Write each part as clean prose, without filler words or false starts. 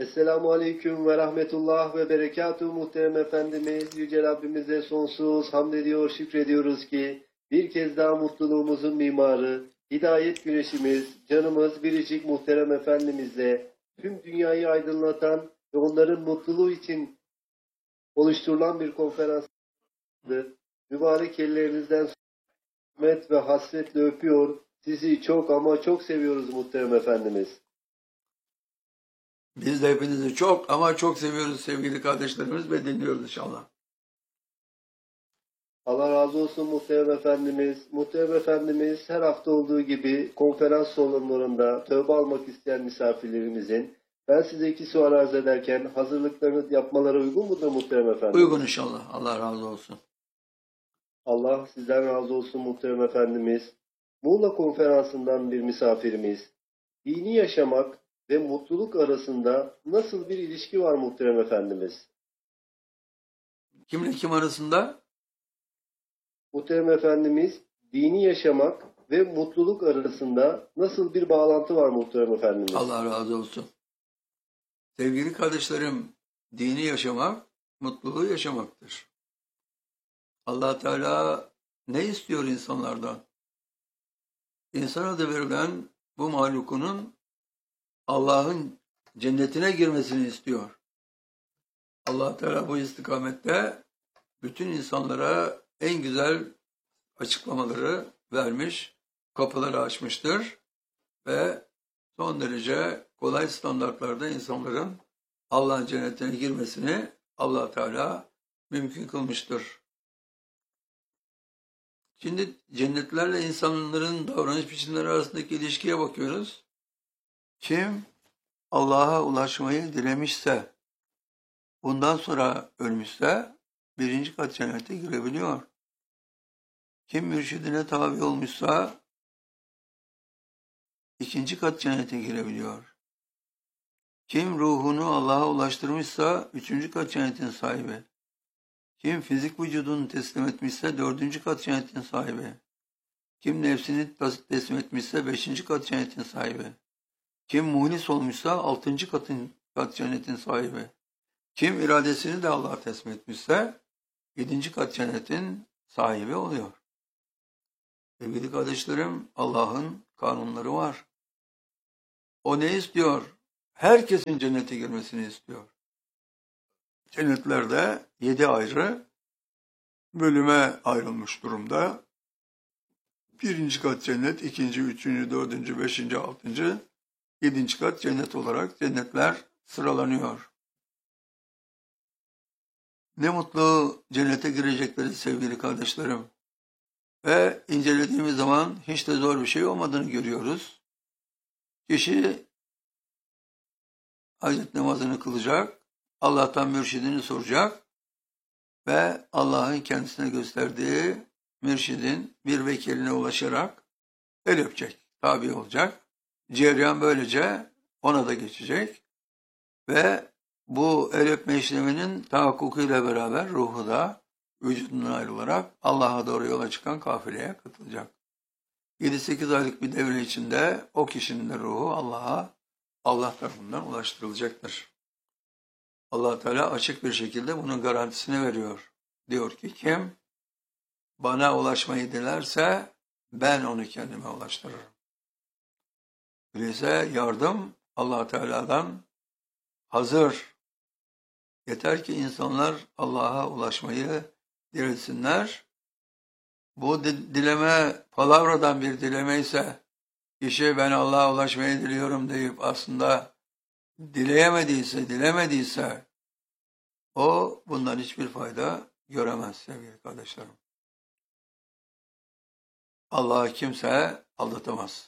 Esselamu Aleyküm ve Rahmetullah ve Berekatuhu muhterem Efendimiz. Yüce Rabbimize sonsuz hamd ediyor, şükrediyoruz ki bir kez daha mutluluğumuzun mimarı, hidayet güneşimiz, canımız biricik muhterem Efendimizle tüm dünyayı aydınlatan ve onların mutluluğu için oluşturulan bir konferanstır. Mübarek ellerinizden hürmet ve hasretle öpüyor. Sizi çok ama çok seviyoruz muhterem Efendimiz. Biz de hepinizi çok ama çok seviyoruz sevgili kardeşlerimiz ve dinliyoruz inşallah. Allah razı olsun muhterem Efendimiz. Muhterem Efendimiz her hafta olduğu gibi konferans salonlarında tövbe almak isteyen misafirlerimizin ben size 2 sual arz ederken hazırlıklarını yapmaları uygun mudur muhterem Efendimiz? Uygun inşallah. Allah razı olsun. Allah sizden razı olsun muhterem Efendimiz. Muğla konferansından bir misafirimiz. Dini yaşamak ve mutluluk arasında nasıl bir ilişki var muhterem Efendimiz? Kimle kim arasında? Muhterem Efendimiz, dini yaşamak ve mutluluk arasında nasıl bir bağlantı var muhterem Efendimiz? Allah razı olsun. Sevgili kardeşlerim, dini yaşamak, mutluluğu yaşamaktır. Allah Teala ne istiyor insanlardan? İnsana da verilen bu mahlukunun Allah'ın cennetine girmesini istiyor. Allah Teala bu istikamette bütün insanlara en güzel açıklamaları vermiş, kapıları açmıştır ve son derece kolay standartlarda insanların Allah'ın cennetine girmesini Allah Teala mümkün kılmıştır. Şimdi cennetlerle insanların davranış biçimleri arasındaki ilişkiye bakıyoruz. Kim Allah'a ulaşmayı dilemişse, bundan sonra ölmüşse 1. kat cennete girebiliyor. Kim mürşidine tabi olmuşsa 2. kat cennete girebiliyor. Kim ruhunu Allah'a ulaştırmışsa 3. kat cennetin sahibi. Kim fizik vücudunu teslim etmişse 4. kat cennetin sahibi. Kim nefsini teslim etmişse 5. kat cennetin sahibi. Kim muhlis olmuşsa 6. kat cennetin sahibi. Kim iradesini de Allah'a teslim etmişse 7. kat cennetin sahibi oluyor. Sevgili kardeşlerim, Allah'ın kanunları var. O ne istiyor? Herkesin cennete girmesini istiyor. Cennetlerde 7 ayrı bölüme ayrılmış durumda. 1. kat cennet, 2., 3., 4., 5., 6., 7. kat cennet olarak cennetler sıralanıyor. Ne mutlu cennete girecekleri sevgili kardeşlerim. Ve incelediğimiz zaman hiç de zor bir şey olmadığını görüyoruz. Kişi hacet namazını kılacak, Allah'tan mürşidini soracak ve Allah'ın kendisine gösterdiği mürşidin bir vekiline ulaşarak el öpecek, tabi olacak. Cereyan böylece ona da geçecek ve bu el öpme işleminin tahakkukuyla beraber ruhu da vücudundan ayrılarak Allah'a doğru yola çıkan kafileye katılacak. 7-8 aylık bir devre içinde o kişinin de ruhu Allah tarafından ulaştırılacaktır. Allah Teala açık bir şekilde bunun garantisini veriyor. Diyor ki kim bana ulaşmayı dilerse ben onu kendime ulaştırırım. Öyleyse yardım Allah Teala'dan hazır. Yeter ki insanlar Allah'a ulaşmayı dilesinler. Bu dileme palavradan bir dileme ise kişi ben Allah'a ulaşmayı diliyorum deyip aslında dilemediyse o bundan hiçbir fayda göremez sevgili kardeşlerim. Allah'ı kimse aldatamaz.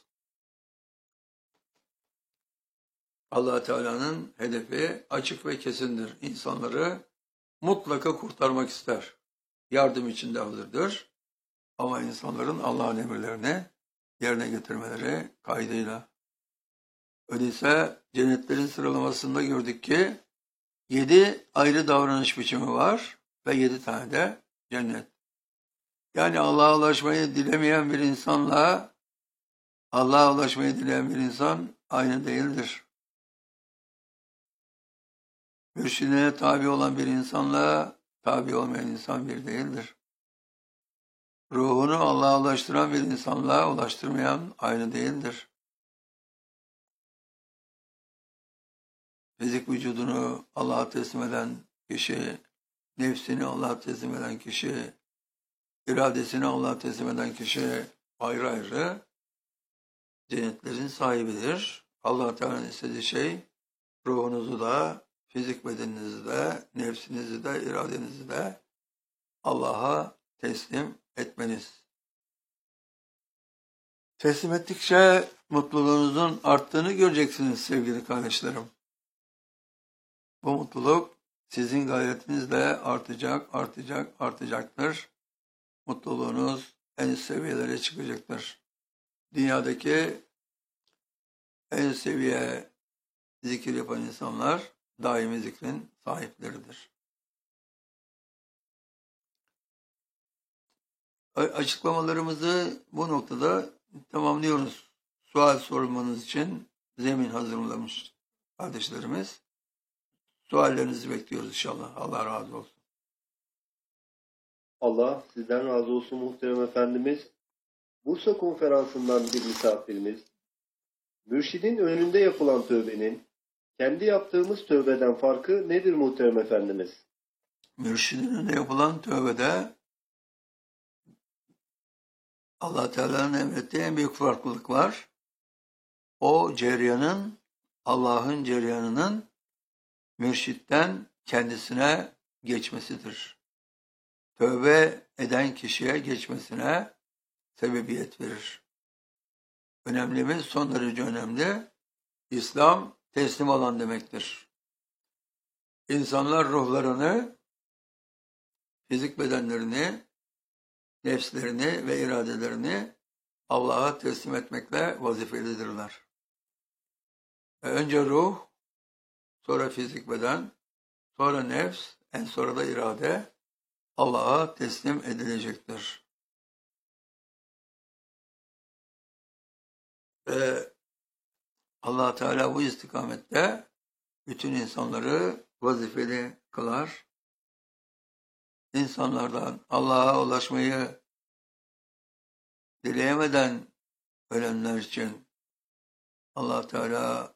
Allah Teala'nın hedefi açık ve kesindir. İnsanları mutlaka kurtarmak ister. Yardım için de hazırdır. Ama insanların Allah'ın emirlerini yerine getirmeleri kaydıyla. Öyleyse cennetlerin sıralamasında gördük ki 7 ayrı davranış biçimi var ve 7 tane de cennet. Yani Allah'a ulaşmayı dilemeyen bir insanla Allah'a ulaşmayı dileyen bir insan aynı değildir. Mürşidine tabi olan bir insanla tabi olmayan insan bir değildir. Ruhunu Allah'a ulaştıran bir insanla ulaştırmayan aynı değildir. Fizik vücudunu Allah'a teslim eden kişi, nefsini Allah'a teslim eden kişi, iradesini Allah'a teslim eden kişi ayrı ayrı cennetlerin sahibidir. Allah Teala'nın istediği şey ruhunuzu da, fizik bedeninizi de, nefsinizi de, iradenizi de Allah'a teslim etmeniz. Teslim ettikçe mutluluğunuzun arttığını göreceksiniz sevgili kardeşlerim. Bu mutluluk sizin gayretinizle artacaktır. Mutluluğunuz en üst seviyelere çıkacaktır. Dünyadaki en üst seviye zikir yapan insanlar daimi zikrin sahipleridir. Açıklamalarımızı bu noktada tamamlıyoruz. Sual sormanız için zemin hazırlamış kardeşlerimiz. Suallerinizi bekliyoruz inşallah. Allah razı olsun. Allah sizden razı olsun muhterem efendimiz. Bursa konferansından bir misafirimiz. Mürşidin önünde yapılan tövbenin kendi yaptığımız tövbeden farkı nedir muhterem efendimiz? Mürşidin önünde yapılan tövbede Allah Teala'nın emrettiği en büyük farklılık var. O cereyanın, Allah'ın cereyanının mürşitten kendisine geçmesidir. Tövbe eden kişiye geçmesine sebebiyet verir. Önemli mi? Son derece önemli. İslam teslim olan demektir. İnsanlar ruhlarını, fizik bedenlerini, nefslerini ve iradelerini Allah'a teslim etmekle vazifelidirler. Önce ruh, sonra fizik beden, sonra nefs, en sonra da irade Allah'a teslim edilecektir. Ve Allah Teala bu istikamette bütün insanları vazifeli kılar. İnsanlardan Allah'a ulaşmayı dileyemeden ölenler için Allah Teala